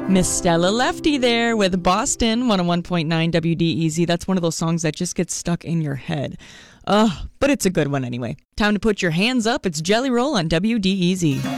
Miss Stella Lefty there with Boston 101.9 WDEZ. That's one of those songs that just gets stuck in your head. But it's a good one anyway. Time to put your hands up. It's Jelly Roll on WDEZ.